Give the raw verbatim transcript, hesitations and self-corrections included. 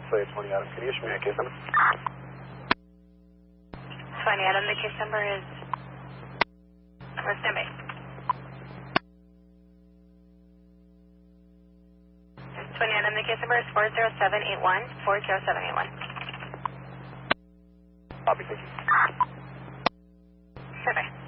Play twenty Adam. Can you issue me a case number? twenty Adam, the case number is... Where's stand by? twenty Adam, the case number is four zero seven eight one, four zero seven eight one. Copy, thank you. Perfect.